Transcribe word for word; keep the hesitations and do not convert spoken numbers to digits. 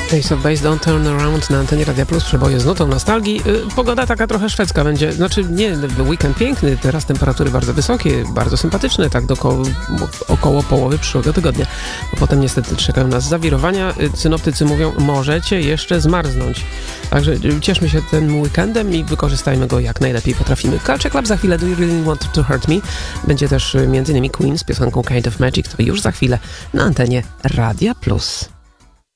Ace of Base, Don't Turn Around na antenie Radia Plus, przeboje z nutą nostalgii. Yy, pogoda taka trochę szwedzka będzie, znaczy nie, weekend piękny, teraz temperatury bardzo wysokie, bardzo sympatyczne, tak do koło, około połowy przyszłego tygodnia. Bo potem niestety czekają nas zawirowania. Yy, synoptycy mówią, możecie jeszcze zmarznąć. Także yy, cieszmy się tym weekendem i wykorzystajmy go jak najlepiej potrafimy. Culture Club za chwilę, Do You Really Want To Hurt Me? Będzie też yy, między innymi Queen z piosenką Kind of Magic, to już za chwilę na antenie Radia Plus.